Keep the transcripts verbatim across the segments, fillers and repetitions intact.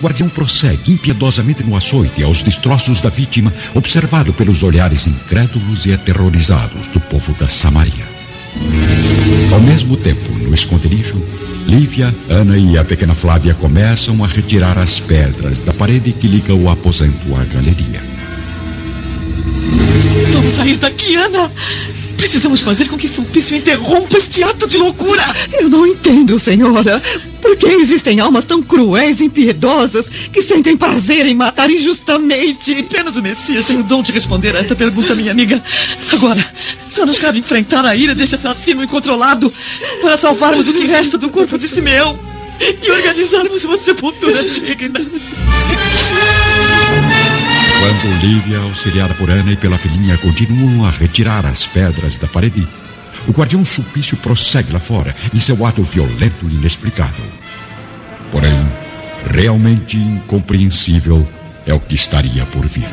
guardião prossegue impiedosamente no açoite aos destroços da vítima, observado pelos olhares incrédulos e aterrorizados do povo da Samaria. Ao mesmo tempo, no esconderijo, Lívia, Ana e a pequena Flávia começam a retirar as pedras da parede que liga o aposento à galeria. Vamos sair daqui, Ana! Precisamos fazer com que Sulpício interrompa este ato de loucura! Eu não entendo, senhora. Por que existem almas tão cruéis e impiedosas que sentem prazer em matar injustamente? Apenas o Messias tem o dom de responder a esta pergunta, minha amiga. Agora, só nos cabe enfrentar a ira deste assassino incontrolado para salvarmos o que resta do corpo de Simeão e organizarmos uma sepultura digna. Quando Lívia, auxiliada por Ana e pela filhinha, continuam a retirar as pedras da parede, o guardião Sulpício prossegue lá fora em seu ato violento e inexplicável. Porém, realmente incompreensível é o que estaria por vir.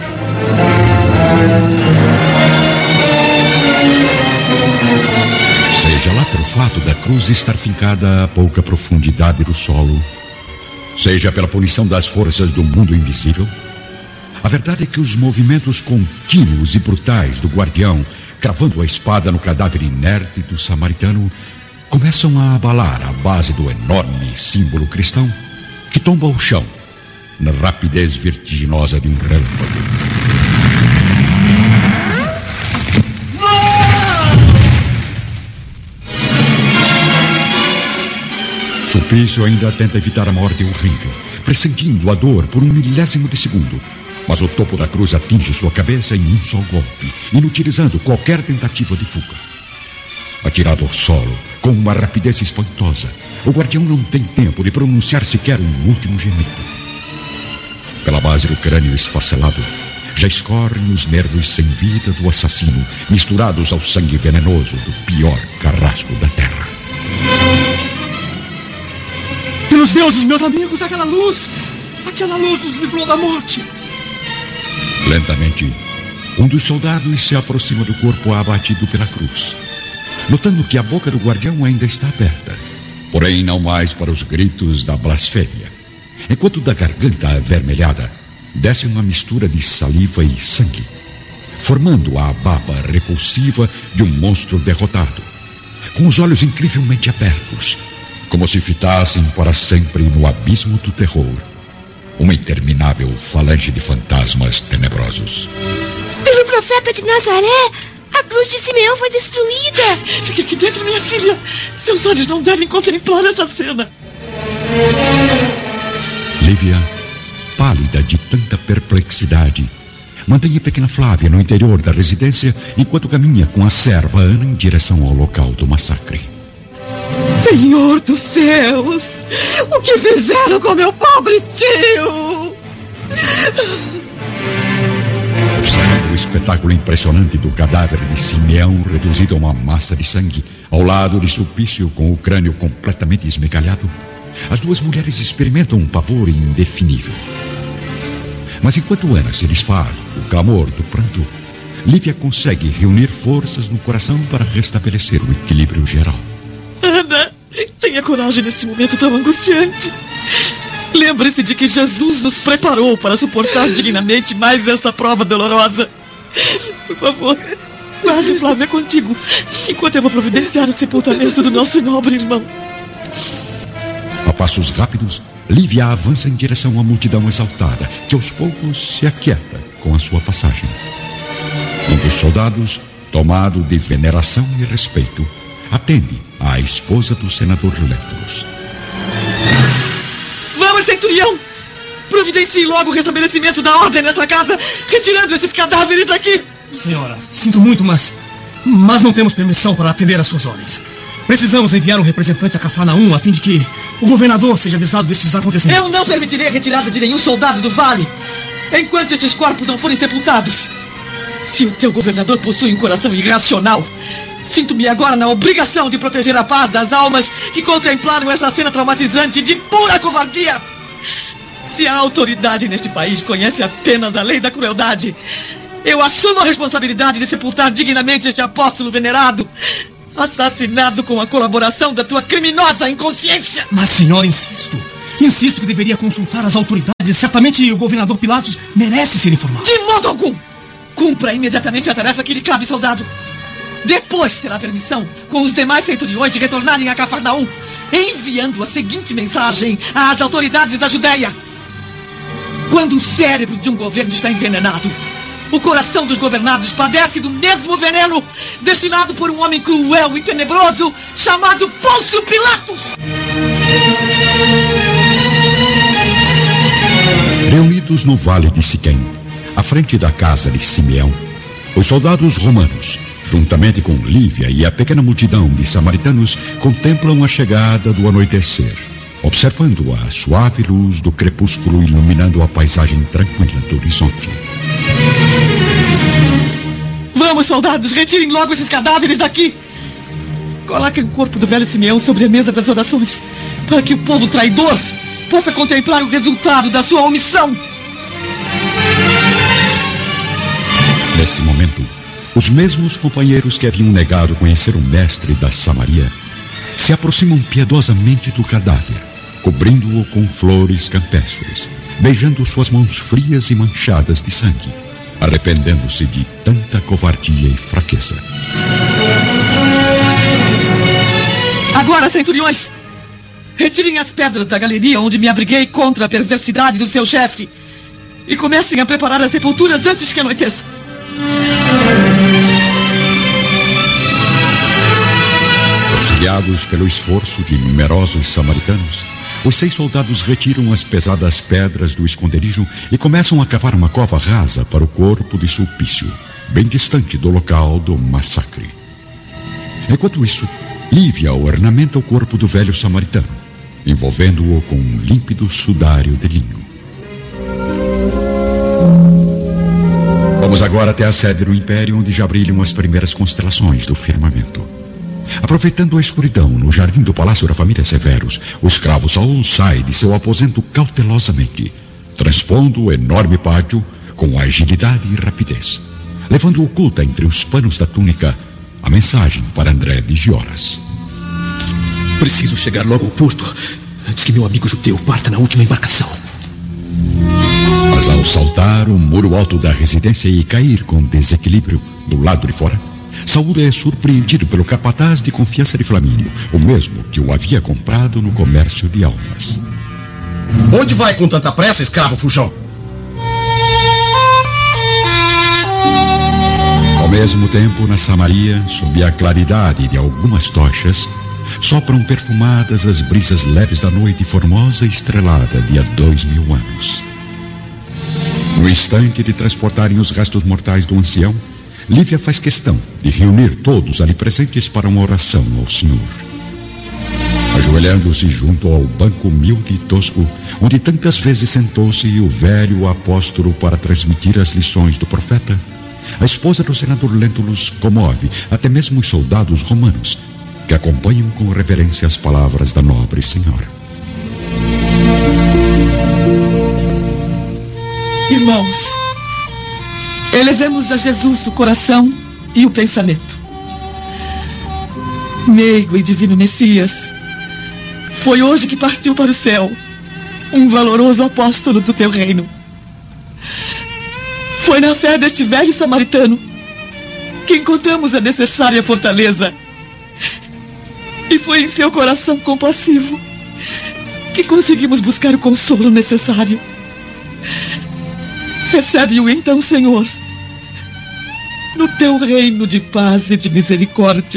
Seja lá pelo fato da cruz estar fincada a pouca profundidade do solo, seja pela punição das forças do mundo invisível, a verdade é que os movimentos contínuos e brutais do guardião, cravando a espada no cadáver inerte do samaritano, começam a abalar a base do enorme símbolo cristão, que tomba ao chão, na rapidez vertiginosa de um relâmpago. Sulpício ainda tenta evitar a morte horrível, pressentindo a dor por um milésimo de segundo. Mas o topo da cruz atinge sua cabeça em um só golpe, inutilizando qualquer tentativa de fuga. Atirado ao solo, com uma rapidez espantosa, o guardião não tem tempo de pronunciar sequer um último gemido. Pela base do crânio esfacelado, já escorrem os nervos sem vida do assassino, misturados ao sangue venenoso do pior carrasco da terra. Pelos deuses, meus amigos, aquela luz! Aquela luz nos livrou da morte! Lentamente, um dos soldados se aproxima do corpo abatido pela cruz, notando que a boca do guardião ainda está aberta, porém não mais para os gritos da blasfêmia, enquanto da garganta avermelhada desce uma mistura de saliva e sangue, formando a baba repulsiva de um monstro derrotado, com os olhos incrivelmente abertos, como se fitassem para sempre no abismo do terror uma interminável falange de fantasmas tenebrosos. Pelo profeta de Nazaré, a cruz de Simeão foi destruída. Fique aqui dentro, minha filha. Seus olhos não devem contemplar essa cena. Lívia, pálida de tanta perplexidade, mantém a pequena Flávia no interior da residência enquanto caminha com a serva Ana em direção ao local do massacre. Senhor dos céus, o que fizeram com meu pobre tio? Observando o espetáculo impressionante do cadáver de Simeão reduzido a uma massa de sangue, ao lado de Sulpício com o crânio completamente esmegalhado, as duas mulheres experimentam um pavor indefinível. Mas enquanto Ana se desfaz do clamor do pranto, Lívia consegue reunir forças no coração para restabelecer o equilíbrio geral. Ana, tenha coragem nesse momento tão angustiante. Lembre-se de que Jesus nos preparou para suportar dignamente mais esta prova dolorosa. Por favor, guarde Flávia contigo, enquanto eu vou providenciar o sepultamento do nosso nobre irmão. A passos rápidos, Lívia avança em direção à multidão exaltada, que aos poucos se aquieta com a sua passagem. Um dos soldados, tomado de veneração e respeito, atende à esposa do senador Lentulus. Vamos, centurião! Providencie logo o restabelecimento da ordem nesta casa, retirando esses cadáveres daqui! Senhora, sinto muito, mas... Mas não temos permissão para atender às suas ordens. Precisamos enviar um representante a Cafarnaum a fim de que o governador seja avisado destes acontecimentos. Eu não permitirei a retirada de nenhum soldado do vale enquanto esses corpos não forem sepultados. Se o teu governador possui um coração irracional, sinto-me agora na obrigação de proteger a paz das almas que contemplaram esta cena traumatizante de pura covardia. Se a autoridade neste país conhece apenas a lei da crueldade, eu assumo a responsabilidade de sepultar dignamente este apóstolo venerado, assassinado com a colaboração da tua criminosa inconsciência. Mas, senhora, insisto. Insisto que deveria consultar as autoridades. Certamente o governador Pilatos merece ser informado. De modo algum! Cumpra imediatamente a tarefa que lhe cabe, soldado. Depois terá permissão, com os demais centuriões, de retornarem a Cafarnaum, enviando a seguinte mensagem às autoridades da Judéia. Quando o cérebro de um governo está envenenado, o coração dos governados padece do mesmo veneno destinado por um homem cruel e tenebroso chamado Pôncio Pilatos. Reunidos no vale de Siquém, à frente da casa de Simeão, os soldados romanos, juntamente com Lívia e a pequena multidão de samaritanos, contemplam a chegada do anoitecer, observando a suave luz do crepúsculo iluminando a paisagem tranquila do horizonte. Vamos, soldados, retirem logo esses cadáveres daqui. Coloquem o corpo do velho Simeão sobre a mesa das orações, para que o povo traidor possa contemplar o resultado da sua omissão. Neste momento, os mesmos companheiros que haviam negado conhecer o mestre da Samaria se aproximam piedosamente do cadáver, cobrindo-o com flores campestres, beijando suas mãos frias e manchadas de sangue, arrependendo-se de tanta covardia e fraqueza. Agora, centuriões, retirem as pedras da galeria onde me abriguei contra a perversidade do seu chefe e comecem a preparar as sepulturas antes que anoiteça. Auxiliados pelo esforço de numerosos samaritanos, os seis soldados retiram as pesadas pedras do esconderijo e começam a cavar uma cova rasa para o corpo de Sulpício, bem distante do local do massacre. Enquanto isso, Lívia ornamenta o corpo do velho samaritano, envolvendo-o com um límpido sudário de linho. Vamos agora até a sede do Império, onde já brilham as primeiras constelações do firmamento. Aproveitando a escuridão no jardim do palácio da família Severus, o escravo Saul sai de seu aposento cautelosamente, transpondo o enorme pátio com agilidade e rapidez, levando oculta entre os panos da túnica a mensagem para André de Gioras. Preciso chegar logo ao porto, antes que meu amigo judeu parta na última embarcação. Mas ao saltar o muro alto da residência e cair com desequilíbrio do lado de fora, Saul é surpreendido pelo capataz de confiança de Flamínio, o mesmo que o havia comprado no comércio de almas. Onde vai com tanta pressa, escravo fujão? Ao mesmo tempo, na Samaria, sob a claridade de algumas tochas, sopram perfumadas as brisas leves da noite formosa e estrelada de há dois mil anos. No instante de transportarem os restos mortais do ancião, Lívia faz questão de reunir todos ali presentes para uma oração ao Senhor. Ajoelhando-se junto ao banco humilde e tosco, onde tantas vezes sentou-se o velho apóstolo para transmitir as lições do profeta, a esposa do senador Lentulus comove até mesmo os soldados romanos, que acompanham com reverência as palavras da nobre senhora. Irmãos, elevemos a Jesus o coração e o pensamento. Meigo e divino Messias, foi hoje que partiu para o céu um valoroso apóstolo do teu reino. Foi na fé deste velho samaritano que encontramos a necessária fortaleza. E foi em seu coração compassivo que conseguimos buscar o consolo necessário. Recebe-o então, Senhor, no teu reino de paz e de misericórdia.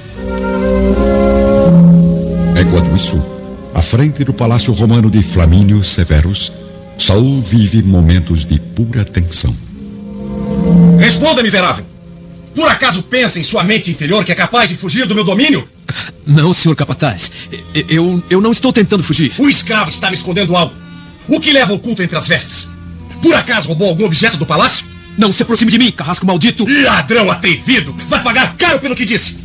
Enquanto isso, à frente do palácio romano de Flamínio Severus, Saul vive momentos de pura tensão. Responda, miserável! Por acaso pensa em sua mente inferior que é capaz de fugir do meu domínio? Não, senhor capataz. Eu, eu não estou tentando fugir. O escravo está me escondendo algo. O que leva oculto entre as vestes? Por acaso roubou algum objeto do palácio? Não se aproxime de mim, carrasco maldito! Ladrão atrevido! Vai pagar caro pelo que disse!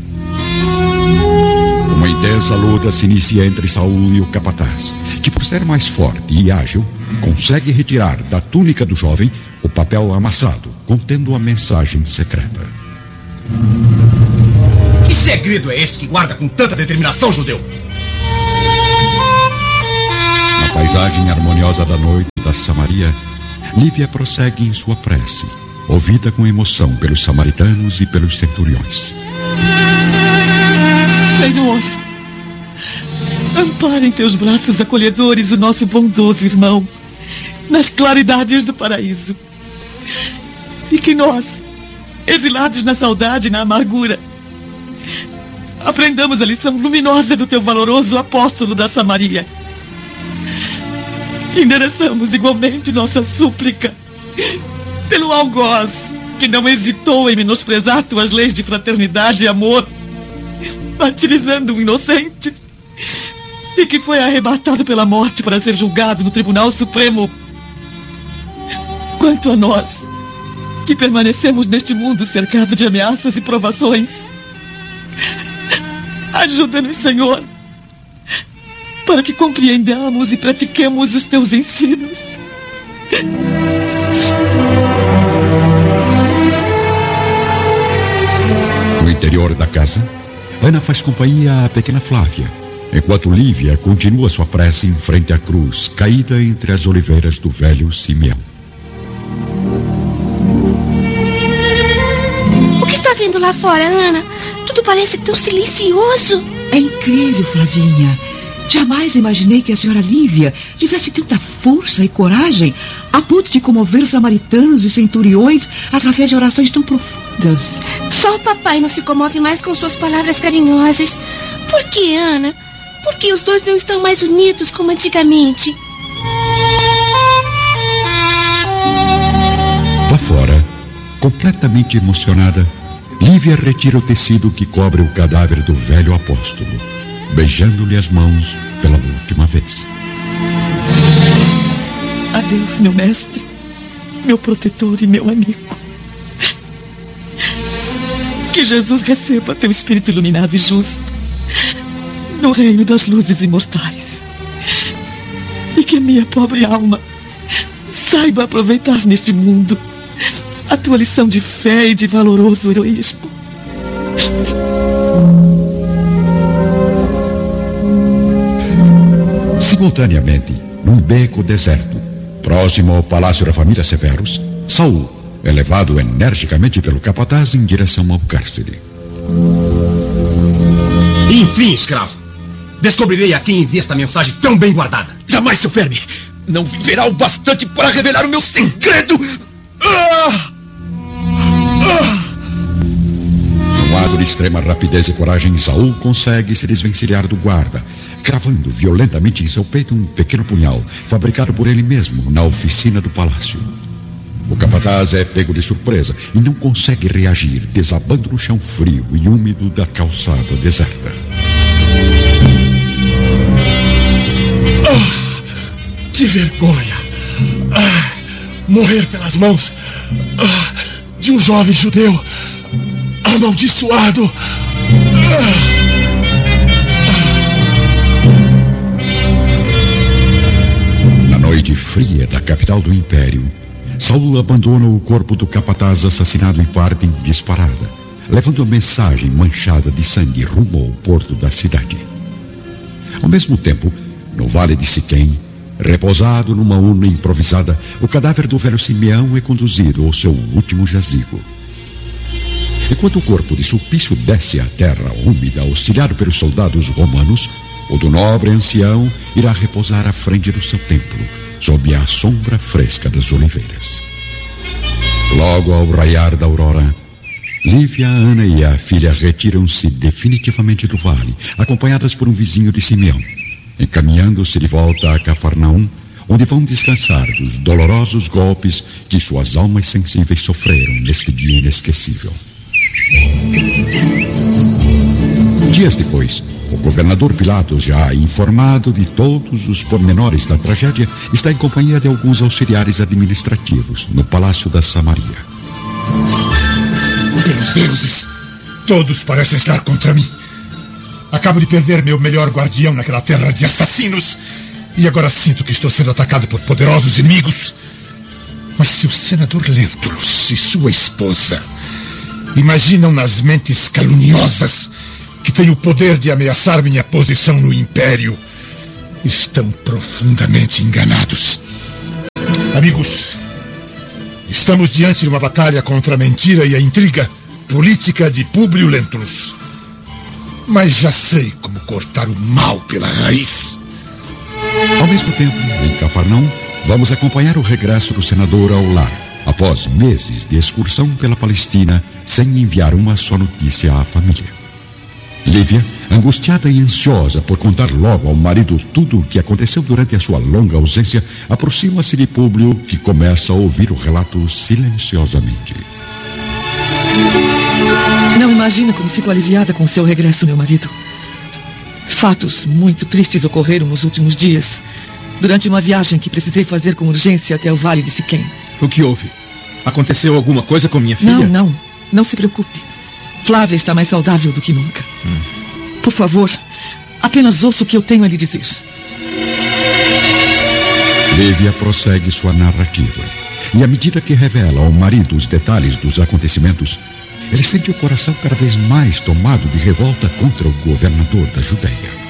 Uma intensa luta se inicia entre Saul e o capataz, que por ser mais forte e ágil, consegue retirar da túnica do jovem o papel amassado, contendo a mensagem secreta. Que segredo é esse que guarda com tanta determinação, judeu? paisagem harmoniosa da noite da Samaria, Lívia prossegue em sua prece, ouvida com emoção pelos samaritanos e pelos centuriões. Senhor, ampara em teus braços acolhedores o nosso bondoso irmão nas claridades do paraíso. E que nós, exilados na saudade e na amargura, aprendamos a lição luminosa do teu valoroso apóstolo da Samaria. Endereçamos igualmente nossa súplica pelo algoz que não hesitou em menosprezar tuas leis de fraternidade e amor, martirizando um inocente e que foi arrebatado pela morte para ser julgado no Tribunal Supremo. Quanto a nós, que permanecemos neste mundo cercado de ameaças e provações, ajuda-nos, Senhor, para que compreendamos e pratiquemos os teus ensinos. No interior da casa, Ana faz companhia à pequena Flávia, enquanto Lívia continua sua prece em frente à cruz, caída entre as oliveiras do velho Simeão. O que está vendo lá fora, Ana? Tudo parece tão silencioso. É incrível, Flavinha. Jamais imaginei que a senhora Lívia tivesse tanta força e coragem a ponto de comover samaritanos e centuriões através de orações tão profundas. Só o papai não se comove mais com suas palavras carinhosas. Por que, Ana? Por que os dois não estão mais unidos como antigamente? Lá fora, completamente emocionada, Lívia retira o tecido que cobre o cadáver do velho apóstolo, beijando-lhe as mãos pela última vez. Adeus, meu mestre, meu protetor e meu amigo. Que Jesus receba teu espírito iluminado e justo no reino das luzes imortais. E que a minha pobre alma saiba aproveitar neste mundo a tua lição de fé e de valoroso heroísmo. Simultaneamente, num beco deserto, próximo ao palácio da família Severus, Saul é levado energicamente pelo capataz em direção ao cárcere. Enfim, escravo, descobrirei a quem envia esta mensagem tão bem guardada. Jamais, seu verme! Não viverá o bastante para revelar o meu segredo! Ah! Ah! Num ato de extrema rapidez e coragem, Saul consegue se desvencilhar do guarda, cravando violentamente em seu peito um pequeno punhal, fabricado por ele mesmo na oficina do palácio. O capataz é pego de surpresa e não consegue reagir, desabando no chão frio e úmido da calçada deserta. Ah, que vergonha! Ah, morrer pelas mãos ah, de um jovem judeu amaldiçoado! Ah. Na noite fria da capital do Império, Saul abandona o corpo do capataz assassinado em parte disparada, levando a mensagem manchada de sangue rumo ao porto da cidade. Ao mesmo tempo, no vale de Siquém, repousado numa urna improvisada, o cadáver do velho Simeão é conduzido ao seu último jazigo. Enquanto o corpo de Sulpício desce à terra úmida, auxiliado pelos soldados romanos, o do nobre ancião irá repousar à frente do seu templo, sob a sombra fresca das oliveiras. Logo ao raiar da aurora, Lívia, Ana e a filha retiram-se definitivamente do vale, acompanhadas por um vizinho de Simeão, encaminhando-se de volta a Cafarnaum, onde vão descansar dos dolorosos golpes que suas almas sensíveis sofreram neste dia inesquecível. Dias depois, o governador Pilatos, já informado de todos os pormenores da tragédia, está em companhia de alguns auxiliares administrativos no Palácio da Samaria. Pelos deuses, todos parecem estar contra mim. Acabo de perder meu melhor guardião naquela terra de assassinos e agora sinto que estou sendo atacado por poderosos inimigos. Mas se o senador Lentulus e sua esposa imaginam nas mentes caluniosas que tenho o poder de ameaçar minha posição no Império, estão profundamente enganados. Amigos, estamos diante de uma batalha contra a mentira e a intriga política de Públio Lentulus. Mas já sei como cortar o mal pela raiz. Ao mesmo tempo, em Cafarnaum, vamos acompanhar o regresso do senador ao lar, após meses de excursão pela Palestina, sem enviar uma só notícia à família. Lívia, angustiada e ansiosa por contar logo ao marido tudo o que aconteceu durante a sua longa ausência, aproxima-se de Públio, que começa a ouvir o relato silenciosamente. Não imagina como fico aliviada com o seu regresso, meu marido. Fatos muito tristes ocorreram nos últimos dias, durante uma viagem que precisei fazer com urgência até o Vale de Siquém. O que houve? Aconteceu alguma coisa com minha filha? Não, não. Não se preocupe. Flávia está mais saudável do que nunca. Hum. Por favor, apenas ouça o que eu tenho a lhe dizer. Lívia prossegue sua narrativa. E à medida que revela ao marido os detalhes dos acontecimentos, ele sente o coração cada vez mais tomado de revolta contra o governador da Judéia.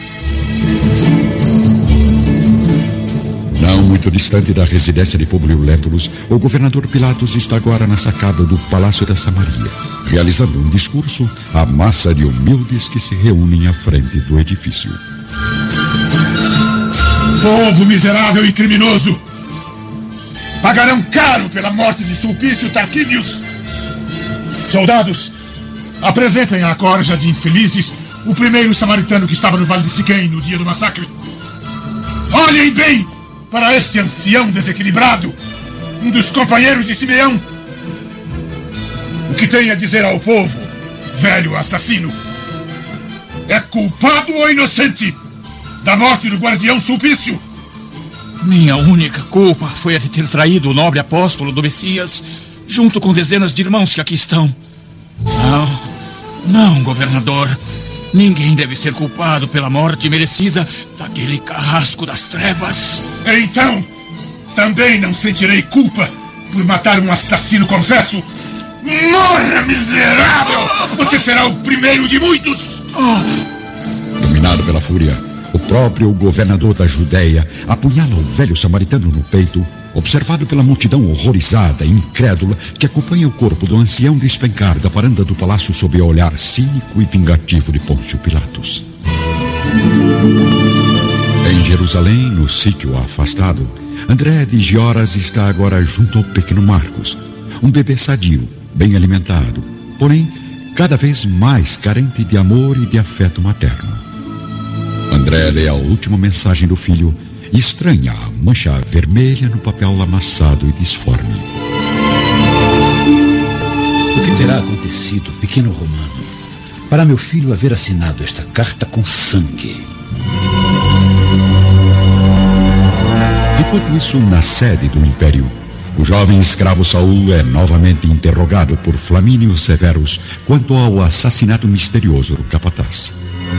Não muito distante da residência de Públio Lentulus, o governador Pilatos está agora na sacada do Palácio da Samaria, realizando um discurso à massa de humildes que se reúnem à frente do edifício. Povo miserável e criminoso! Pagarão caro pela morte de Sulpício Tarquínios! Soldados, apresentem à corja de infelizes o primeiro samaritano que estava no Vale de Siquém no dia do massacre. Olhem bem para este ancião desequilibrado, um dos companheiros de Simeão. O que tem a dizer ao povo, velho assassino? É culpado ou inocente da morte do guardião Sulpício? Minha única culpa foi a de ter traído o nobre apóstolo do Messias, junto com dezenas de irmãos que aqui estão. Não, não, governador. Ninguém deve ser culpado pela morte merecida daquele carrasco das trevas. Então, também não sentirei culpa por matar um assassino confesso? Morra, miserável! Você será o primeiro de muitos! Oh. Dominado pela fúria, o próprio governador da Judéia apunhala o velho samaritano no peito, observado pela multidão horrorizada e incrédula que acompanha o corpo do ancião despencar da varanda do palácio sob o olhar cínico e vingativo de Pôncio Pilatos. Em Jerusalém, no sítio afastado, André de Gioras está agora junto ao pequeno Marcos, um bebê sadio, bem alimentado, porém cada vez mais carente de amor e de afeto materno. André lê a última mensagem do filho e estranha a mancha vermelha no papel amassado e disforme. O que terá acontecido, pequeno Romano, para meu filho haver assinado esta carta com sangue? Enquanto isso, na sede do Império, o jovem escravo Saul é novamente interrogado por Flamínio Severus quanto ao assassinato misterioso do capataz.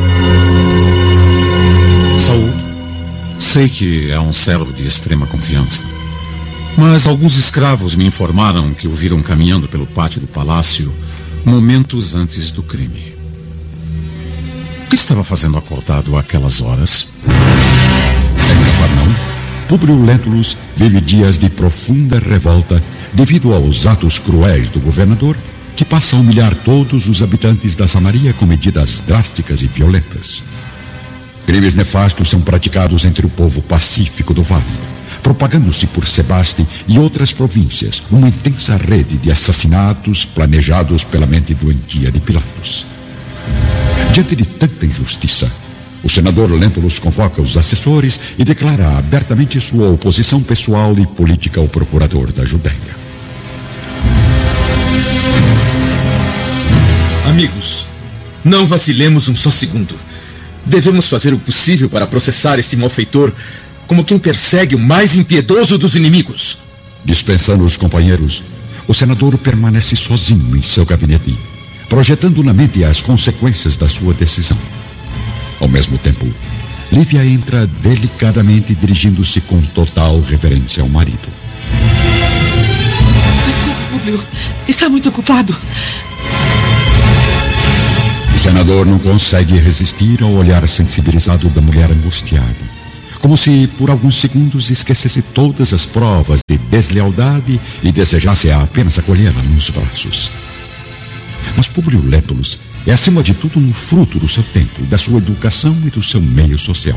Saul, sei que é um servo de extrema confiança, mas alguns escravos me informaram que o viram caminhando pelo pátio do palácio momentos antes do crime. O que estava fazendo acordado àquelas horas? Em Cafarnaum, Públio Lentulus vive dias de profunda revolta devido aos atos cruéis do governador, que passa a humilhar todos os habitantes da Samaria com medidas drásticas e violentas. Crimes nefastos são praticados entre o povo pacífico do vale, propagando-se por Sebaste e outras províncias uma intensa rede de assassinatos planejados pela mente doentia de Pilatos. Diante de tanta injustiça, o senador Lentulus convoca os assessores e declara abertamente sua oposição pessoal e política ao procurador da Judéia. Amigos, não vacilemos um só segundo. Devemos fazer o possível para processar esse malfeitor como quem persegue o mais impiedoso dos inimigos. Dispensando os companheiros, o senador permanece sozinho em seu gabinete, projetando na mente as consequências da sua decisão. Ao mesmo tempo, Lívia entra delicadamente, dirigindo-se com total reverência ao marido. Desculpe, Públio. Está muito ocupado. O senador não consegue resistir ao olhar sensibilizado da mulher angustiada, como se por alguns segundos esquecesse todas as provas de deslealdade e desejasse apenas acolhê-la nos braços. Mas Públio Lentulus é, acima de tudo, um fruto do seu tempo, da sua educação e do seu meio social.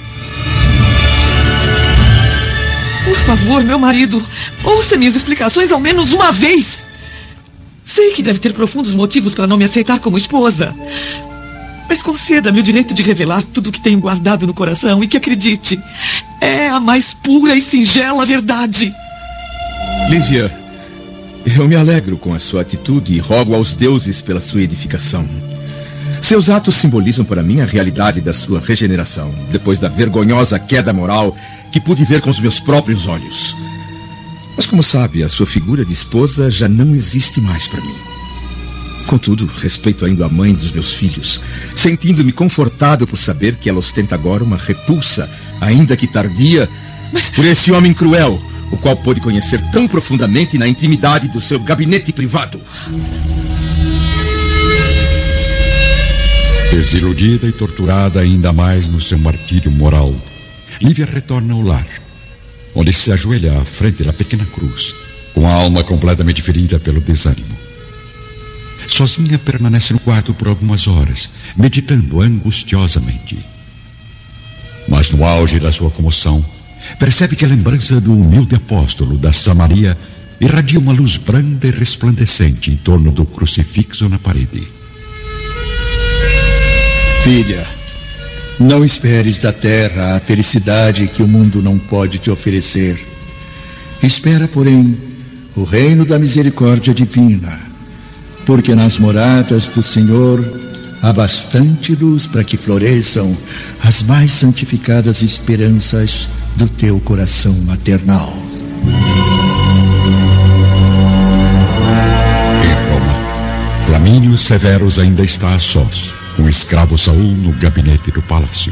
Por favor, meu marido, ouça minhas explicações ao menos uma vez. Sei que deve ter profundos motivos para não me aceitar como esposa, mas conceda-me o direito de revelar tudo o que tenho guardado no coração e que, acredite, é a mais pura e singela verdade. Lívia, eu me alegro com a sua atitude e rogo aos deuses pela sua edificação. Seus atos simbolizam para mim a realidade da sua regeneração, depois da vergonhosa queda moral que pude ver com os meus próprios olhos. Mas, como sabe, a sua figura de esposa já não existe mais para mim. Contudo, respeito ainda a mãe dos meus filhos, sentindo-me confortado por saber que ela ostenta agora uma repulsa, ainda que tardia, Mas... por esse homem cruel, o qual pôde conhecer tão profundamente na intimidade do seu gabinete privado. Desiludida e torturada ainda mais no seu martírio moral, Lívia retorna ao lar, onde se ajoelha à frente da pequena cruz, com a alma completamente ferida pelo desânimo. Sozinha permanece no quarto por algumas horas, meditando angustiosamente. Mas no auge da sua comoção, percebe que a lembrança do humilde apóstolo da Samaria irradia uma luz branda e resplandecente em torno do crucifixo na parede. Filha, não esperes da terra a felicidade que o mundo não pode te oferecer. Espera, porém, o reino da misericórdia divina, porque nas moradas do Senhor há bastante luz para que floresçam as mais santificadas esperanças do teu coração maternal. Em Roma, Flamínio Severus ainda está a sós, com o escravo Saul no gabinete do palácio.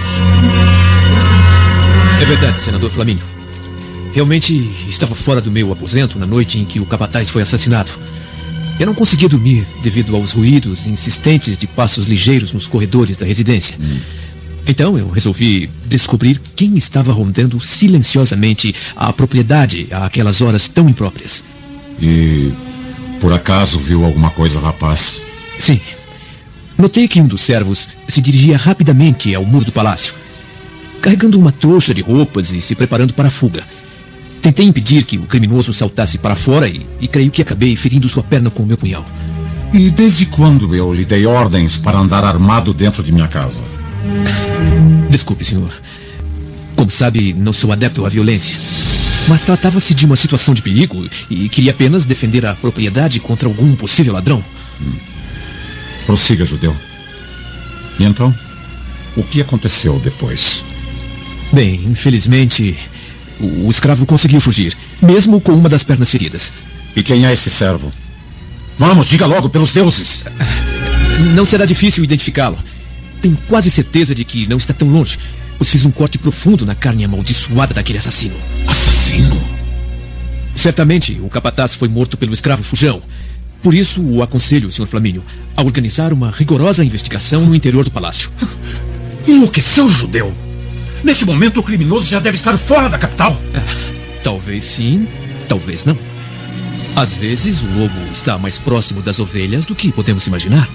É verdade, senador Flamínio. Realmente estava fora do meu aposento na noite em que o capataz foi assassinado. Eu não conseguia dormir devido aos ruídos insistentes de passos ligeiros nos corredores da residência. Hum. Então eu resolvi descobrir quem estava rondando silenciosamente a propriedade àquelas horas tão impróprias. E por acaso viu alguma coisa, rapaz? Sim. Notei que um dos servos se dirigia rapidamente ao muro do palácio, carregando uma trouxa de roupas e se preparando para a fuga. Tentei impedir que o criminoso saltasse para fora e, e creio que acabei ferindo sua perna com o meu punhal. E desde quando eu lhe dei ordens para andar armado dentro de minha casa? Desculpe, senhor. Como sabe, não sou adepto à violência. Mas tratava-se de uma situação de perigo e queria apenas defender a propriedade contra algum possível ladrão. Hum. Prossiga, judeu. E então, o que aconteceu depois? Bem, infelizmente, o, o escravo conseguiu fugir, mesmo com uma das pernas feridas. E quem é esse servo? Vamos, diga logo, pelos deuses. Não será difícil identificá-lo. Tenho quase certeza de que não está tão longe, pois fiz um corte profundo na carne amaldiçoada daquele assassino. Assassino? Certamente, o capataz foi morto pelo escravo fujão. Por isso, o aconselho, senhor Flamínio, a organizar uma rigorosa investigação no interior do palácio. Enlouqueceu, judeu! Neste momento, o criminoso já deve estar fora da capital. Ah, talvez sim, talvez não. Às vezes, o lobo está mais próximo das ovelhas do que podemos imaginar.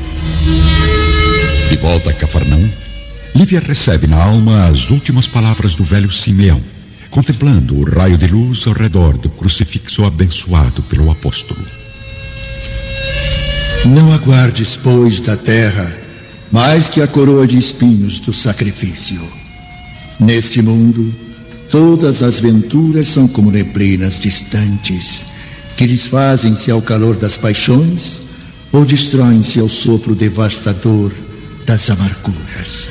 De volta a Cafarnaum, Lívia recebe na alma as últimas palavras do velho Simeão, contemplando o raio de luz ao redor do crucifixo abençoado pelo apóstolo. Não aguardes, pois, da terra mais que a coroa de espinhos do sacrifício. Neste mundo, todas as venturas são como neblinas distantes, que desfazem-se ao calor das paixões ou destroem-se ao sopro devastador das amarguras.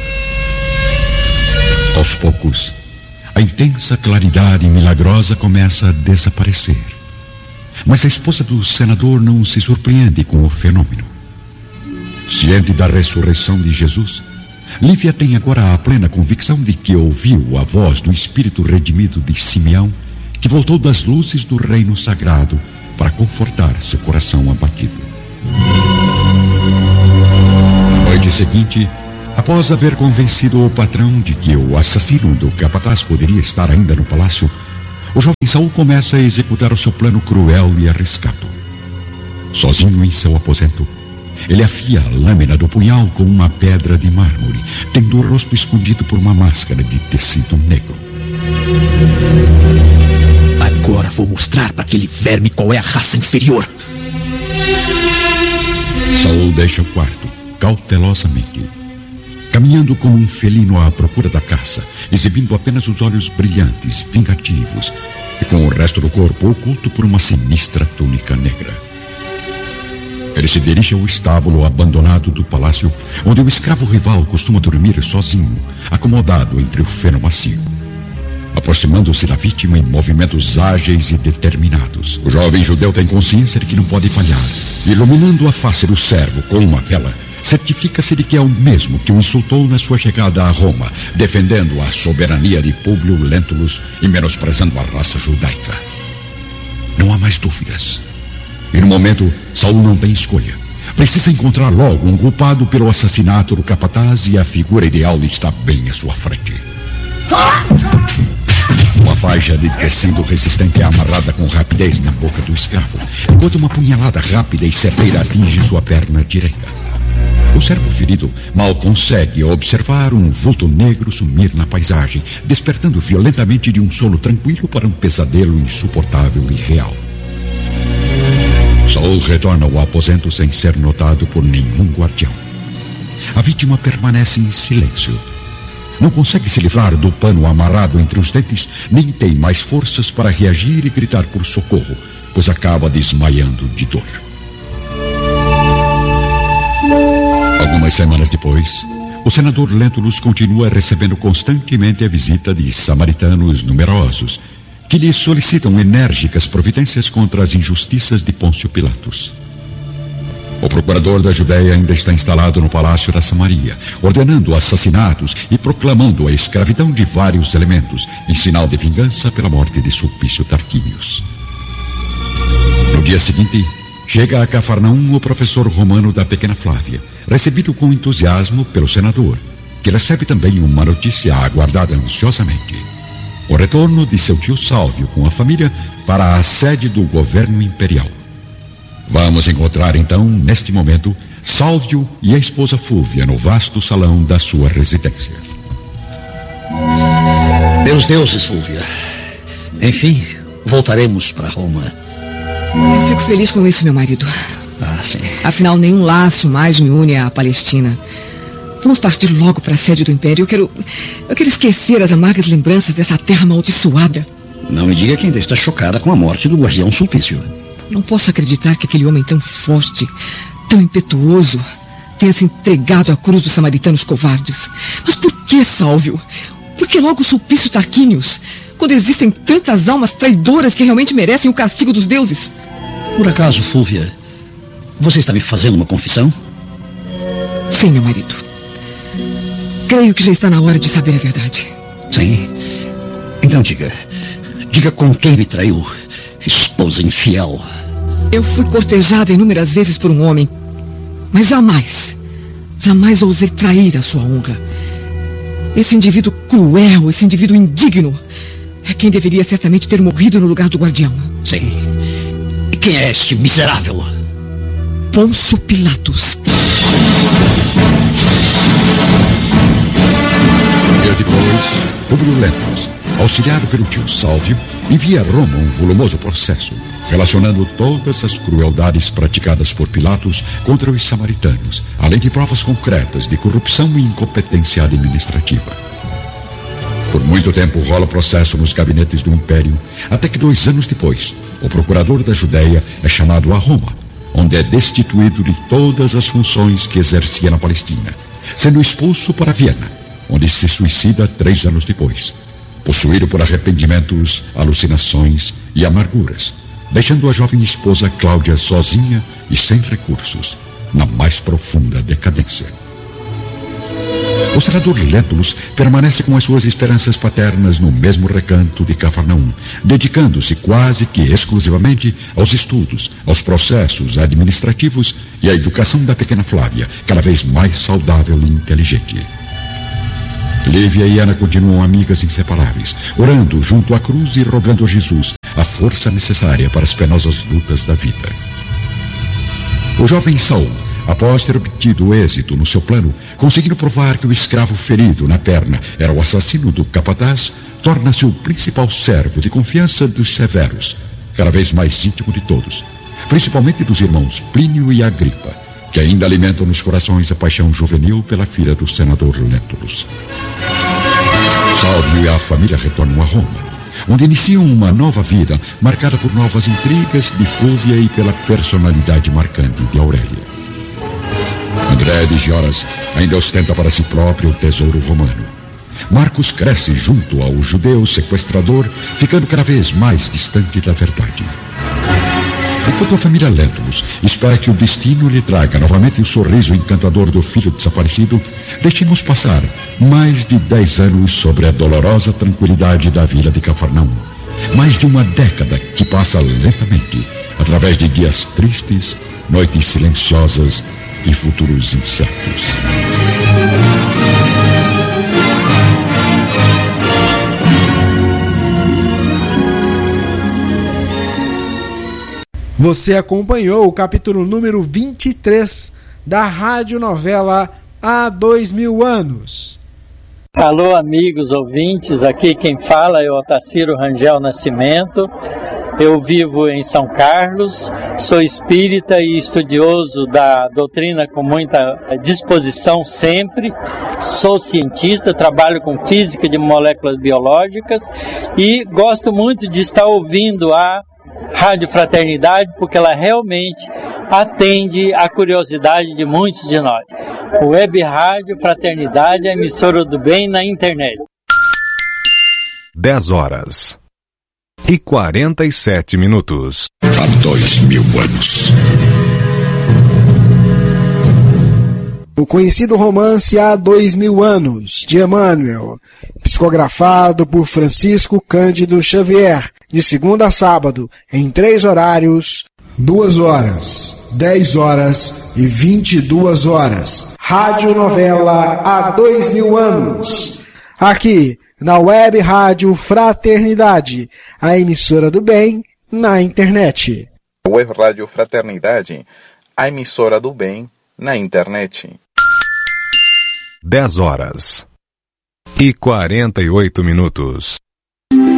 Aos poucos, a intensa claridade milagrosa começa a desaparecer. Mas a esposa do senador não se surpreende com o fenômeno. Ciente da ressurreição de Jesus, Lívia tem agora a plena convicção de que ouviu a voz do Espírito redimido de Simeão, que voltou das luzes do reino sagrado para confortar seu coração abatido. Na noite seguinte, a Após haver convencido o patrão de que o assassino do capataz poderia estar ainda no palácio, o jovem Saul começa a executar o seu plano cruel e arriscado. Sozinho em seu aposento, ele afia a lâmina do punhal com uma pedra de mármore, tendo o rosto escondido por uma máscara de tecido negro. Agora vou mostrar para aquele verme qual é a raça inferior. Saul deixa o quarto, cautelosamente, caminhando como um felino à procura da caça, exibindo apenas os olhos brilhantes, vingativos, e com o resto do corpo oculto por uma sinistra túnica negra. Ele se dirige ao estábulo abandonado do palácio, onde o escravo rival costuma dormir sozinho, acomodado entre o feno macio. Aproximando-se da vítima em movimentos ágeis e determinados, o jovem judeu tem consciência de que não pode falhar. Iluminando a face do servo com uma vela, certifica-se de que é o mesmo que o insultou na sua chegada a Roma, defendendo a soberania de Públio Lentulus e menosprezando a raça judaica. Não há mais dúvidas. E no momento, Saul não tem escolha. Precisa encontrar logo um culpado pelo assassinato do capataz e a figura ideal está bem à sua frente. Uma faixa de tecido resistente é amarrada com rapidez na boca do escravo, enquanto uma punhalada rápida e certeira atinge sua perna direita. O servo ferido mal consegue observar um vulto negro sumir na paisagem, despertando violentamente de um sono tranquilo para um pesadelo insuportável e real. Saul retorna ao aposento sem ser notado por nenhum guardião. A vítima permanece em silêncio. Não consegue se livrar do pano amarrado entre os dentes, nem tem mais forças para reagir e gritar por socorro, pois acaba desmaiando de dor. Algumas semanas depois, o senador Lentulus continua recebendo constantemente a visita de samaritanos numerosos, que lhe solicitam enérgicas providências contra as injustiças de Pôncio Pilatos. O procurador da Judéia ainda está instalado no palácio da Samaria, ordenando assassinatos e proclamando a escravidão de vários elementos, em sinal de vingança pela morte de Sulpício Tarquínios. No dia seguinte, chega a Cafarnaum o professor romano da pequena Flávia, recebido com entusiasmo pelo senador, que recebe também uma notícia aguardada ansiosamente: o retorno de seu tio Sálvio com a família para a sede do governo imperial. Vamos encontrar então, neste momento, Sálvio e a esposa Fúvia no vasto salão da sua residência. Meus deuses, Fúvia. Enfim, voltaremos para Roma. Eu fico feliz com isso, meu marido. Ah, sim. Afinal, nenhum laço mais me une à Palestina. Vamos partir logo para a sede do Império. Eu quero, eu quero esquecer as amargas lembranças dessa terra amaldiçoada. Não me diga que ainda está chocada com a morte do guardião Sulpício. Não posso acreditar que aquele homem tão forte, tão impetuoso, tenha se entregado à cruz dos samaritanos covardes. Mas por que, Sálvio? Por que logo Sulpício Tarquínios, quando existem tantas almas traidoras que realmente merecem o castigo dos deuses? Por acaso, Fúvia, você está me fazendo uma confissão? Sim, meu marido. Creio que já está na hora de saber a verdade. Sim? Então diga. Diga com quem me traiu, esposa infiel. Eu fui cortejada inúmeras vezes por um homem, mas jamais, jamais ousei trair a sua honra. Esse indivíduo cruel, esse indivíduo indigno, é quem deveria certamente ter morrido no lugar do guardião. Sim. E quem é este miserável? Pôncio Pilatos. Dias depois, Públio Lentulus, auxiliado pelo tio Sálvio, envia a Roma um volumoso processo, relacionando todas as crueldades praticadas por Pilatos contra os samaritanos, além de provas concretas de corrupção e incompetência administrativa. Por muito tempo rola processo nos gabinetes do Império, até que dois anos depois, o procurador da Judéia é chamado a Roma, onde é destituído de todas as funções que exercia na Palestina, sendo expulso para Viena, onde se suicida três anos depois, possuído por arrependimentos, alucinações e amarguras, deixando a jovem esposa Cláudia sozinha e sem recursos, na mais profunda decadência. O senador Lentulus permanece com as suas esperanças paternas no mesmo recanto de Cafarnaum, dedicando-se quase que exclusivamente aos estudos, aos processos administrativos e à educação da pequena Flávia, cada vez mais saudável e inteligente. Lívia e Ana continuam amigas inseparáveis, orando junto à cruz e rogando a Jesus a força necessária para as penosas lutas da vida. O jovem Saul, após ter obtido êxito no seu plano, conseguindo provar que o escravo ferido na perna era o assassino do capataz, torna-se o principal servo de confiança dos severos, cada vez mais íntimo de todos, principalmente dos irmãos Plínio e Agripa, que ainda alimentam nos corações a paixão juvenil pela filha do senador Lentulus. Salvio e a família retornam a Roma, onde iniciam uma nova vida marcada por novas intrigas de Fúvia e pela personalidade marcante de Aurélia. André de Gioras ainda ostenta para si próprio o tesouro romano. Marcos cresce junto ao judeu sequestrador, ficando cada vez mais distante da verdade. Enquanto a família Lentulus espera que o destino lhe traga novamente o sorriso encantador do filho desaparecido, deixemos passar mais de dez anos sobre a dolorosa tranquilidade da vila de Cafarnaum. Mais de uma década que passa lentamente, através de dias tristes, noites silenciosas e futuros incertos. Você acompanhou o capítulo número vinte e três da radionovela Há Dois Mil Anos. Alô, amigos ouvintes, aqui quem fala é o Otacílio Rangel Nascimento. Eu vivo em São Carlos, sou espírita e estudioso da doutrina com muita disposição sempre. Sou cientista, trabalho com física de moléculas biológicas e gosto muito de estar ouvindo a Rádio Fraternidade, porque ela realmente atende à curiosidade de muitos de nós. O Web Rádio Fraternidade é a emissora do bem na internet. dez horas e quarenta e sete minutos. Há dois mil anos. O conhecido romance Há Dois Mil Anos, de Emmanuel, psicografado por Francisco Cândido Xavier, de segunda a sábado, em três horários, duas horas, dez horas e vinte e duas horas. Rádio Novela Há Dois Mil Anos. Aqui, na Web Rádio Fraternidade, a emissora do bem na internet. Web Rádio Fraternidade, a emissora do bem na internet. dez horas e quarenta e oito minutos.